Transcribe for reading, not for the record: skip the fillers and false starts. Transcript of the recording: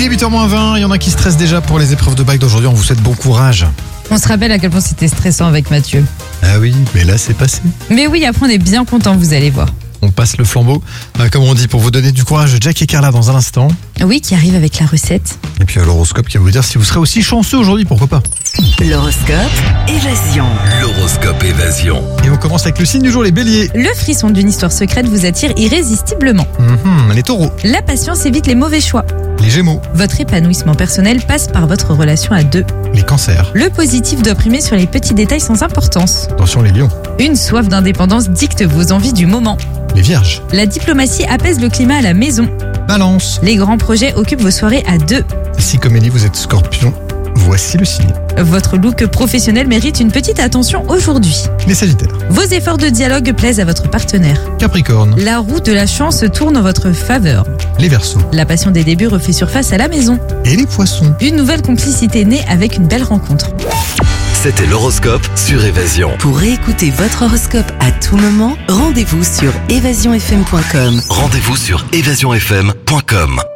est 8h-20, il y en a qui stressent déjà pour les épreuves de bac d'aujourd'hui. On vous souhaite bon courage. On se rappelle à quel point c'était stressant avec Mathieu. Ah oui, mais là c'est passé. Mais oui, après on est bien content, vous allez voir. On passe le flambeau, comme on dit, pour vous donner du courage. Jack et Carla dans un instant. Oui, qui arrive avec la recette. Et puis l'horoscope qui va vous dire si vous serez aussi chanceux aujourd'hui, pourquoi pas. L'horoscope Évasion. L'horoscope Évasion. Et on commence avec le signe du jour, les béliers. Le frisson d'une histoire secrète vous attire irrésistiblement. Les taureaux, La patience évite les mauvais choix. les gémeaux, Votre épanouissement personnel passe par votre relation à deux. les cancers. Le positif doit primer sur les petits détails sans importance. Attention les lions, Une soif d'indépendance dicte vos envies du moment. les vierges. La diplomatie apaise le climat à la maison. Balance. Les grands projets occupent vos soirées à deux. Si comme Ellie vous êtes scorpion, voici le signe. Votre look professionnel mérite une petite attention aujourd'hui. Les sagittaires. Vos efforts de dialogue plaisent à votre partenaire. Capricorne, La roue de la chance tourne en votre faveur. les verseaux. La passion des débuts refait surface à la maison. Et les poissons. Une nouvelle complicité naît avec une belle rencontre. C'était l'horoscope sur Évasion. Pour réécouter votre horoscope à tout moment, rendez-vous sur évasionfm.com. Rendez-vous sur évasionfm.com.